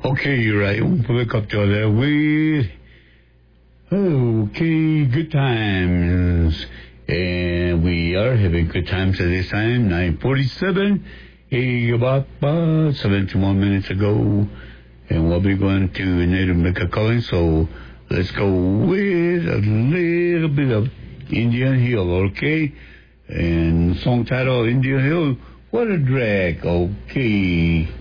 Okay, you're right. Wake up to that with okay, good times. And we are having good times at this time, 9:47. Hey, about 71 minutes ago. And we'll be going to Native American calling, so let's go with a little bit of Indian Hill, okay? And song title Indian Hill, what a drag, okay?